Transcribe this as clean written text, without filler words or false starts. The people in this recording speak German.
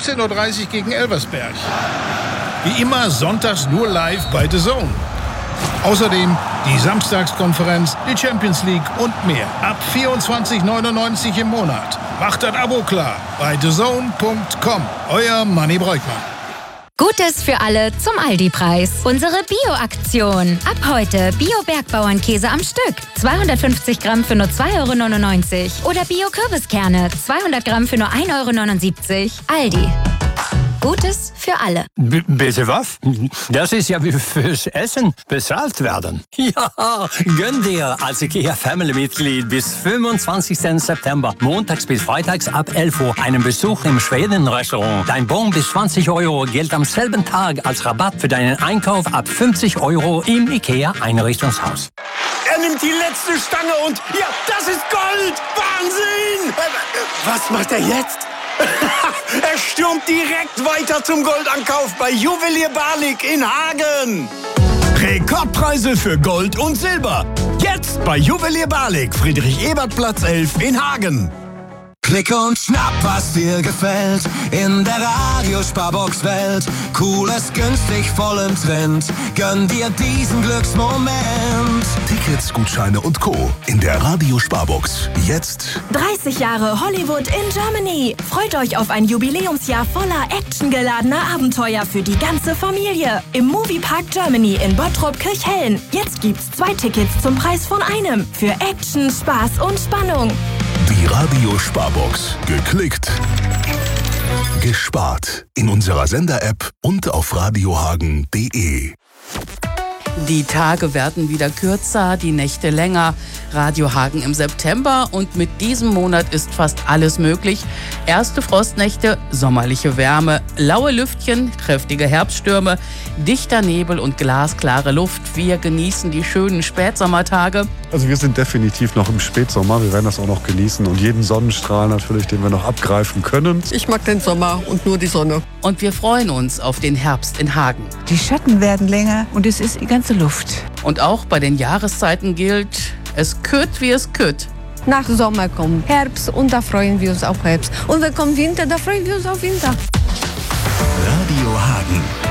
17:30 Uhr gegen Elversberg. Wie immer sonntags nur live bei The Zone. Außerdem die Samstagskonferenz, die Champions League und mehr. Ab 24,99 im Monat. Macht das Abo klar bei thezone.com. Euer Manni Breukmann. Gutes für alle zum Aldi-Preis. Unsere Bio-Aktion. Ab heute Bio-Bergbauernkäse am Stück. 250 Gramm für nur 2,99 €. Oder Bio-Kürbiskerne. 200 Gramm für nur 1,79 €. Aldi. Gutes für alle. Bitte was? Das ist ja wie fürs Essen bezahlt werden. Ja, gönn dir als IKEA-Family-Mitglied bis 25. September, montags bis freitags ab 11 Uhr, einen Besuch im Schweden-Restaurant. Dein Bon bis 20 € gilt am selben Tag als Rabatt für deinen Einkauf ab 50 € im IKEA-Einrichtungshaus. Er nimmt die letzte Stange und ja, das ist Gold! Wahnsinn! Was macht er jetzt? Er stürmt direkt weiter zum Goldankauf bei Juwelier Barlik in Hagen. Rekordpreise für Gold und Silber. Jetzt bei Juwelier Barlik, Friedrich-Ebert-Platz 11 in Hagen. Klick und schnapp, was dir gefällt, in der Radiosparbox-Welt. Cooles, günstig, voll im Trend, gönn dir diesen Glücksmoment. Tickets, Gutscheine und Co. in der Radiosparbox. Jetzt 30 Jahre Hollywood in Germany. Freut euch auf ein Jubiläumsjahr voller actiongeladener Abenteuer für die ganze Familie. Im Moviepark Germany in Bottrop-Kirchhellen. Jetzt gibt's 2 Tickets zum Preis von einem. Für Action, Spaß und Spannung. die Radiosparbox. Geklickt, gespart. In unserer Sender-App und auf radiohagen.de. Die Tage werden wieder kürzer, die Nächte länger. Radio Hagen im September und mit diesem Monat ist fast alles möglich. Erste Frostnächte, sommerliche Wärme, laue Lüftchen, kräftige Herbststürme, dichter Nebel und glasklare Luft. Wir genießen die schönen Spätsommertage. Also wir sind definitiv noch im Spätsommer. Wir werden das auch noch genießen und jeden Sonnenstrahl natürlich, den wir noch abgreifen können. Ich mag den Sommer und nur die Sonne. Und wir freuen uns auf den Herbst in Hagen. Die Schatten werden länger und es ist die ganze Luft. Und auch bei den Jahreszeiten gilt, es kütt wie es kütt. Nach Sommer kommt Herbst und da freuen wir uns auf Herbst. Und wenn kommt Winter, da freuen wir uns auf Winter. Radio Hagen.